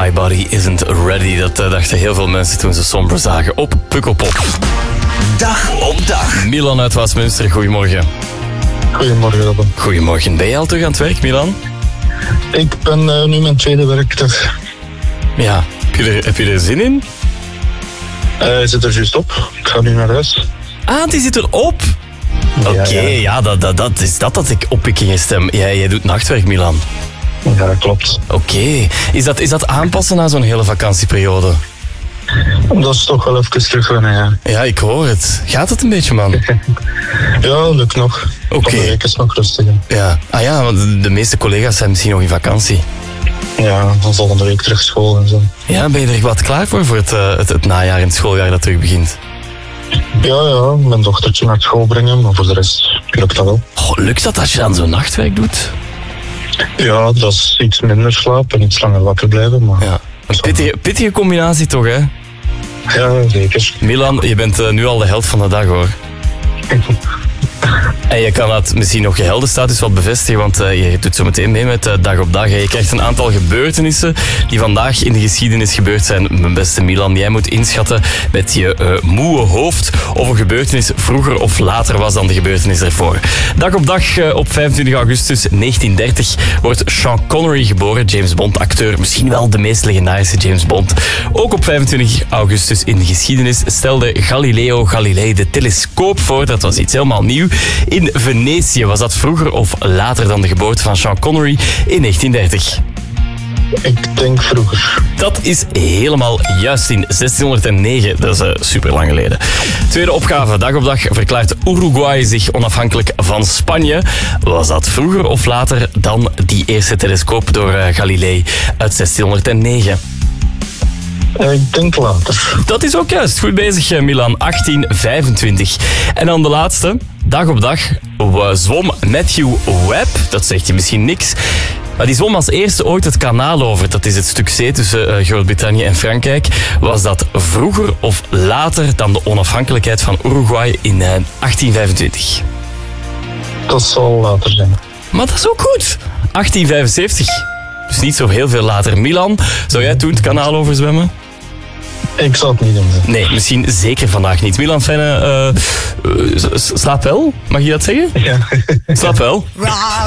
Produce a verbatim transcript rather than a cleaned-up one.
My Body Isn't Ready. Dat uh, dachten heel veel mensen toen ze Somber zagen op Pukkelpop. Dag op dag. Milan uit Waasmunster, goedemorgen. Goedemorgen, Robin. Goedemorgen. Ben je al terug aan het werk, Milan? Ik ben uh, nu mijn tweede werkdag. Ja. Heb je er, heb je er zin in? Uh, hij zit er juist op. Ik ga nu naar huis. Ah, die zit erop. Oké, okay, ja, ja dat, dat, dat is dat dat ik oppikkingen stem. Jij, jij doet nachtwerk, Milan. Ja, dat klopt. Oké. Okay. Is, dat, is dat aanpassen na zo'n hele vakantieperiode? Dat is toch wel even terugwennen, ja. Ja, ik hoor het. Gaat het een beetje, man? Ja, lukt nog. Oké. Okay. De week is nog rustig. Hè. Ja. Ah ja, want de meeste collega's zijn misschien nog in vakantie. Ja, dan volgende week terug school en zo. Ja, ben je er wat klaar voor, voor het, uh, het, het najaar en het schooljaar dat terug begint? Ja, ja, mijn dochtertje naar school brengen, maar voor de rest lukt dat wel. Oh, lukt dat als je dan zo'n nachtwerk doet? Ja, dat is iets minder slaap en iets langer wakker blijven, maar... Ja. Pittige, pittige combinatie toch, hè? Ja, zeker. Milan, je bent uh, nu al de held van de dag, hoor. En je kan dat misschien nog je heldenstatus wel bevestigen, want uh, je doet zo meteen mee met uh, Dag op Dag. Je krijgt een aantal gebeurtenissen die vandaag in de geschiedenis gebeurd zijn. Mijn beste Milan, jij moet inschatten met je uh, moe hoofd of een gebeurtenis vroeger of later was dan de gebeurtenis ervoor. Dag op Dag uh, op vijfentwintig augustus negentien dertig wordt Sean Connery geboren, James Bond acteur, misschien wel de meest legendarische James Bond. Ook op vijfentwintig augustus in de geschiedenis stelde Galileo Galilei de telescoop voor. Dat was iets helemaal nieuw. In Venetië was dat vroeger of later dan de geboorte van Sean Connery in negentien dertig. Ik denk vroeger. Dat is helemaal juist in zestienhonderdnegen. Dat is uh, super lang geleden. Tweede opgave. Dag op dag verklaart Uruguay zich onafhankelijk van Spanje. Was dat vroeger of later dan die eerste telescoop door uh, Galilei uit zestienhonderdnegen? Ik denk later. Dat is ook juist. Goed bezig, Milan. achttien vijfentwintig. En dan de laatste. Dag op dag zwom Matthew Webb. Dat zegt je misschien niks. Maar die zwom als eerste ooit het kanaal over. Dat is het stuk zee tussen Groot-Brittannië en Frankrijk. Was dat vroeger of later dan de onafhankelijkheid van Uruguay in achttien vijfentwintig? Dat zal later zijn. Maar dat is ook goed. achttien vijfenzeventig. Dus niet zo heel veel later. Milan, zou jij toen het kanaal overzwemmen? Ik zal het niet doen. Nee, misschien zeker vandaag niet. Milan, fijne... Uh, uh, slaap wel? Mag je dat zeggen? Ja. Slaap wel.